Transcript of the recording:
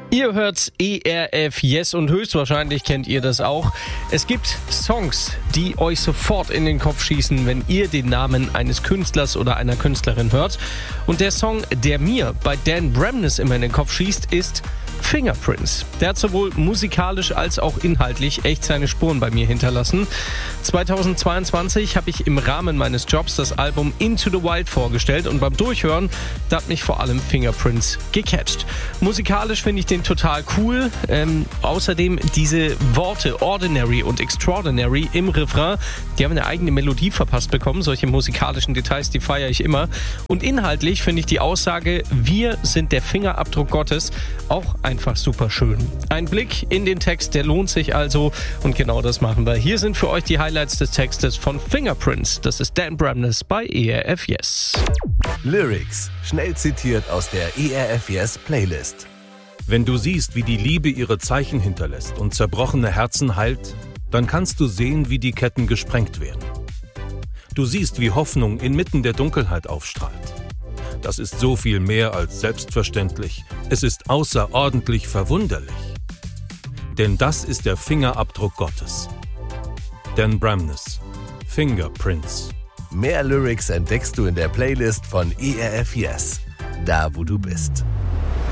Ihr hört ERF Yes und höchstwahrscheinlich kennt ihr das auch. Es gibt Songs, die euch sofort in den Kopf schießen, wenn ihr den Namen eines Künstlers oder einer Künstlerin hört. Und der Song, der mir bei Dan Bremnes immer in den Kopf schießt, ist Fingerprints. Der hat sowohl musikalisch als auch inhaltlich echt seine Spuren bei mir hinterlassen. 2022 habe ich im Rahmen meines Jobs das Album Into the Wild vorgestellt und beim Durchhören, da hat mich vor allem Fingerprints gecatcht. Musikalisch finde ich den total cool. Außerdem diese Worte Ordinary und Extraordinary im Refrain, die haben eine eigene Melodie verpasst bekommen. Solche musikalischen Details, die feiere ich immer. Und inhaltlich finde ich die Aussage, wir sind der Fingerabdruck Gottes, auch einfach super schön. Ein Blick in den Text, der lohnt sich also und genau das machen wir. Hier sind für euch die Highlights des Textes von Fingerprints. Das ist Dan Bremnes bei ERF Yes. Lyrics, schnell zitiert aus der ERF Yes Playlist. Wenn du siehst, wie die Liebe ihre Zeichen hinterlässt und zerbrochene Herzen heilt, dann kannst du sehen, wie die Ketten gesprengt werden. Du siehst, wie Hoffnung inmitten der Dunkelheit aufstrahlt. Das ist so viel mehr als selbstverständlich. Es ist außerordentlich verwunderlich. Denn das ist der Fingerabdruck Gottes. Dan Bremnes, Fingerprints. Mehr Lyrics entdeckst du in der Playlist von ERF Yes, da wo du bist.